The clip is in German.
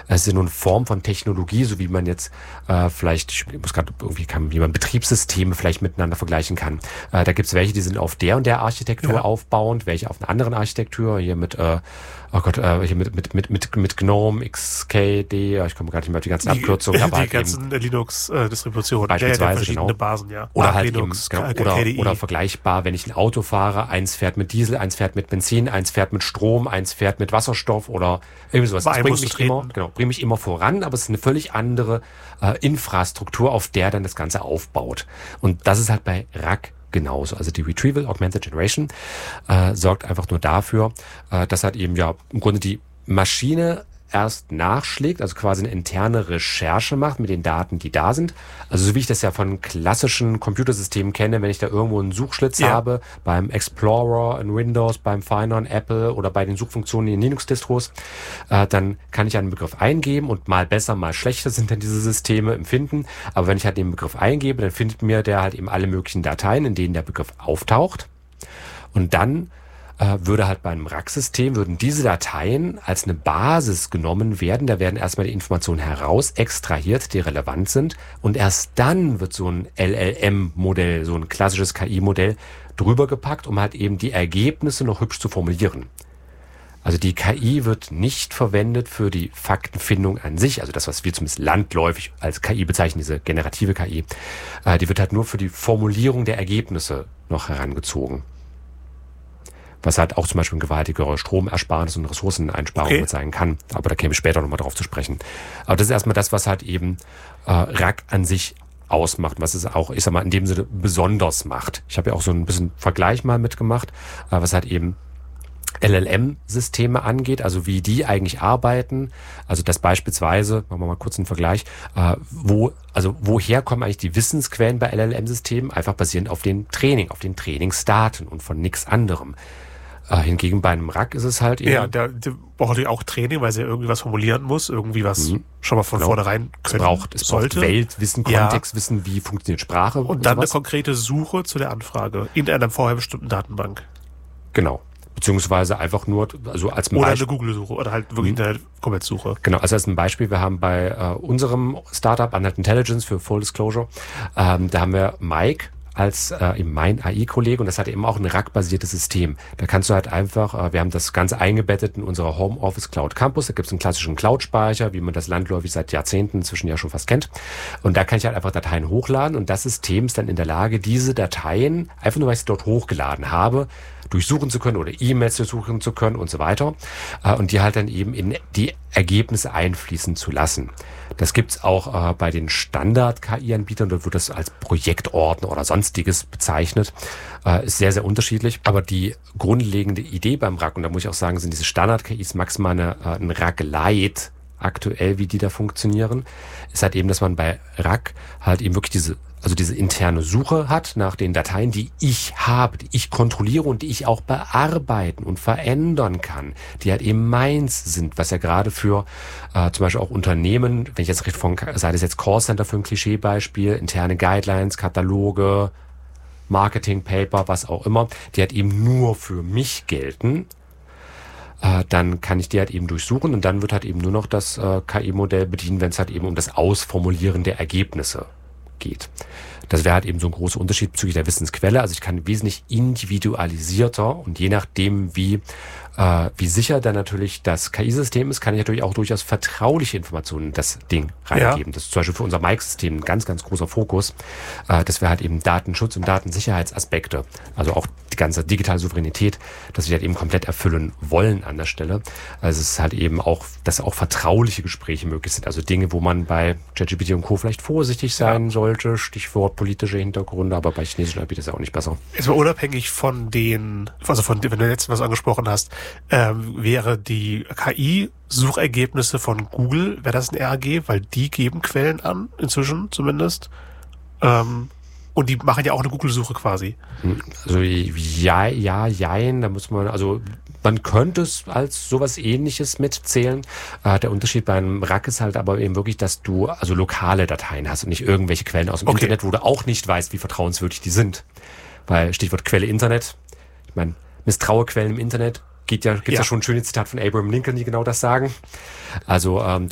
Es ist nur eine Form von Technologie, so wie man jetzt vielleicht, ich muss gerade irgendwie, wie man Betriebssysteme vielleicht miteinander vergleichen kann. Da gibt es welche, die sind auf der und der Architektur aufbauend, welche auf einer anderen Architektur, hier mit hier mit GNOME, XKD, ich komme gar nicht mehr auf die ganzen Abkürzungen. Aber die halt ganzen Linux-Distributionen, beispielsweise, verschiedene Basen, ja. Oder halt Linux, eben, oder vergleichbar, wenn ich ein Auto fahre, eins fährt mit Diesel, eins fährt mit Benzin, eins fährt mit Strom, eins fährt mit Wasserstoff oder irgendwie sowas. Das bringt mich immer voran, aber es ist eine völlig andere Infrastruktur, auf der dann das Ganze aufbaut. Und das ist halt bei RAG genauso. Also die Retrieval Augmented Generation sorgt einfach nur dafür, dass halt eben ja im Grunde die Maschine erst nachschlägt, also quasi eine interne Recherche macht mit den Daten, die da sind. Also so wie ich das ja von klassischen Computersystemen kenne, wenn ich da irgendwo einen Suchschlitz habe, beim Explorer in Windows, beim Finder in Apple oder bei den Suchfunktionen in Linux-Distros, dann kann ich einen Begriff eingeben und mal besser, mal schlechter sind dann diese Systeme empfinden. Aber wenn ich halt den Begriff eingebe, dann findet mir der halt eben alle möglichen Dateien, in denen der Begriff auftaucht. Und dann würde halt bei einem RAG-System, würden diese Dateien als eine Basis genommen werden. Da werden erstmal die Informationen heraus extrahiert, die relevant sind. Und erst dann wird so ein LLM-Modell, so ein klassisches KI-Modell drüber gepackt, um halt eben die Ergebnisse noch hübsch zu formulieren. Also die KI wird nicht verwendet für die Faktenfindung an sich, also das, was wir zumindest landläufig als KI bezeichnen, diese generative KI. Die wird halt nur für die Formulierung der Ergebnisse noch herangezogen. Was halt auch zum Beispiel ein gewaltigerer Stromersparnis und Ressourceneinsparung mit sein kann. Aber da käme ich später nochmal drauf zu sprechen. Aber das ist erstmal das, was halt eben RAG an sich ausmacht, was es auch, ich sag mal, in dem Sinne besonders macht. Ich habe ja auch so ein bisschen Vergleich mal mitgemacht, was halt eben LLM-Systeme angeht, also wie die eigentlich arbeiten. Also das beispielsweise, machen wir mal kurz einen Vergleich, woher kommen eigentlich die Wissensquellen bei LLM-Systemen? Einfach basierend auf den Trainingsdaten und von nichts anderem. Hingegen bei einem RAG ist es halt eben... Ja, der braucht natürlich auch Training, weil sie ja irgendwie was formulieren muss, irgendwie was schon mal von vornherein können Es braucht Weltwissen, Kontextwissen, wie funktioniert Sprache und dann sowas. Eine konkrete Suche zu der Anfrage in einer vorher bestimmten Datenbank. Genau. Beziehungsweise einfach nur, also als Beispiel. Oder eine Google-Suche oder halt wirklich Internet-Suche. Genau, also als ein Beispiel, wir haben bei unserem Startup Unhat Intelligence für Full Disclosure, da haben wir Mike als mein AI-Kollege und das hat eben auch ein RAG-basiertes System. Da kannst du halt einfach, wir haben das Ganze eingebettet in unserer Homeoffice Cloud Campus, da gibt es einen klassischen Cloud-Speicher, wie man das landläufig seit Jahrzehnten inzwischen ja schon fast kennt. Und da kann ich halt einfach Dateien hochladen und das System ist dann in der Lage, diese Dateien, einfach nur weil ich sie dort hochgeladen habe, durchsuchen zu können oder E-Mails durchsuchen zu können und so weiter und die halt dann eben in die Ergebnisse einfließen zu lassen. Das gibt's auch bei den Standard-KI-Anbietern, dort wird das als Projektordner oder sonstiges bezeichnet. Ist sehr, sehr unterschiedlich, aber die grundlegende Idee beim RAG, und da muss ich auch sagen, sind diese Standard-KIs maximal ein RAG-Lite aktuell, wie die da funktionieren, ist halt eben, dass man bei RAG halt eben wirklich diese interne Suche hat nach den Dateien, die ich habe, die ich kontrolliere und die ich auch bearbeiten und verändern kann, die halt eben meins sind, was ja gerade für zum Beispiel auch Unternehmen, wenn ich jetzt recht von Seite ist jetzt Callcenter für ein Klischeebeispiel, interne Guidelines, Kataloge, Marketing-Paper, was auch immer, die halt eben nur für mich gelten, dann kann ich die halt eben durchsuchen und dann wird halt eben nur noch das KI-Modell bedienen, wenn es halt eben um das Ausformulieren der Ergebnisse geht. Das wäre halt eben so ein großer Unterschied bezüglich der Wissensquelle. Also ich kann wesentlich individualisierter und je nachdem, wie sicher dann natürlich das KI-System ist, kann ich natürlich auch durchaus vertrauliche Informationen in das Ding reingeben. Das ist zum Beispiel für unser Mic-System ein ganz, ganz großer Fokus, dass wir halt eben Datenschutz und Datensicherheitsaspekte, also auch die ganze digitale Souveränität, dass wir halt eben komplett erfüllen wollen an der Stelle. Also es ist halt eben auch, dass auch vertrauliche Gespräche möglich sind. Also Dinge, wo man bei ChatGPT und Co. vielleicht vorsichtig sein sollte, Stichwort politische Hintergründe, aber bei chinesischen Anbietern ist es auch nicht besser. Jetzt mal unabhängig von wenn du jetzt was angesprochen hast, wäre die KI-Suchergebnisse von Google, wäre das ein RAG, weil die geben Quellen an, inzwischen zumindest. Und die machen ja auch eine Google-Suche quasi. Also jein, da muss man, also man könnte es als sowas Ähnliches mitzählen. Der Unterschied beim RAG ist halt aber eben wirklich, dass du also lokale Dateien hast und nicht irgendwelche Quellen aus dem Internet, wo du auch nicht weißt, wie vertrauenswürdig die sind. Weil Stichwort Quelle Internet, ich meine, misstraue Quellen im Internet, gibt's ja schon ein schönes Zitat von Abraham Lincoln, die genau das sagen. Also